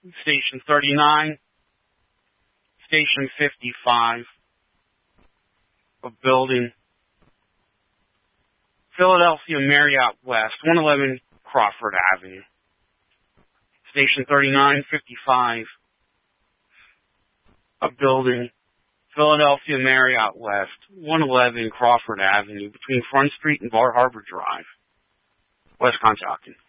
Station 39, Station 55, a building, Philadelphia Marriott West, 111 Crawford Avenue. Station 39, 55, a building, Philadelphia Marriott West, 111 Crawford Avenue, between Front Street and Bar Harbor Drive, West Conshohocken.